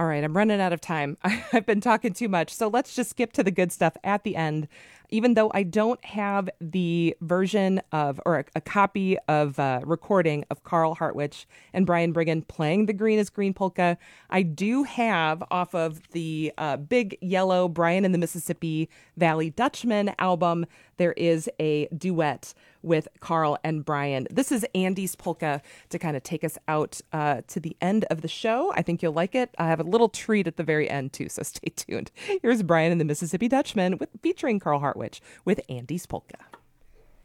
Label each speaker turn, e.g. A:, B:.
A: All right, I'm running out of time. I've been talking too much. So let's just skip to the good stuff at the end. Even though I don't have the version of, or a copy of recording of Carl Hartwich and Brian Brigham playing the Green is Green polka, I do have off of the Big Yellow Brian and the Mississippi Valley Dutchman album, there is a duet with Carl and Brian. This is Andy's polka to kind of take us out to the end of the show. I think you'll like it. I have a little treat at the very end too, so stay tuned. Here's Brian and the Mississippi Dutchman featuring Carl Hartwich with Andy's polka.